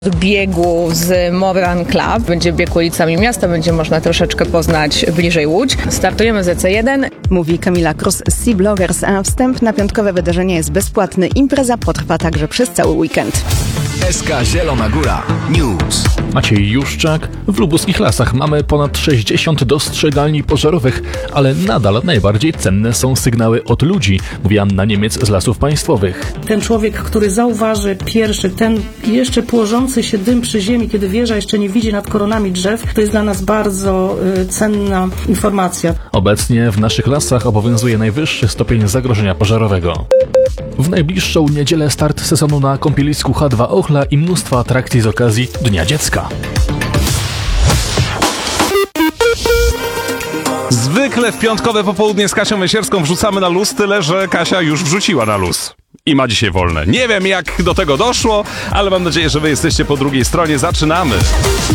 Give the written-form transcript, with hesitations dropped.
biegu z Moran Club. Będzie bieg ulicami miasta, będzie można troszeczkę poznać bliżej Łódź. Startujemy z EC1. Mówi Kamila Kros z Sea Bloggers, a wstęp na piątkowe wydarzenie jest bezpłatny. Impreza potrwa także przez cały weekend. SK Zielona Góra News. Maciej Juszczak. W lubuskich lasach mamy ponad 60 dostrzegalni pożarowych, ale nadal najbardziej cenne są sygnały od ludzi, mówi Anna Niemiec z Lasów Państwowych. Ten człowiek, który zauważy pierwszy, ten jeszcze płożący się dym przy ziemi, kiedy wieża jeszcze nie widzi nad koronami drzew, to jest dla nas bardzo cenna informacja. Obecnie w naszych lasach obowiązuje najwyższy stopień zagrożenia pożarowego. W najbliższą niedzielę start sezonu na kąpielisku H2 Ochla i mnóstwo atrakcji z okazji Dnia Dziecka. Zwykle w piątkowe popołudnie z Kasią Mesierską wrzucamy na luz, tyle że Kasia już wrzuciła na luz. I ma dzisiaj wolne. Nie wiem, jak do tego doszło, ale mam nadzieję, że wy jesteście po drugiej stronie. Zaczynamy!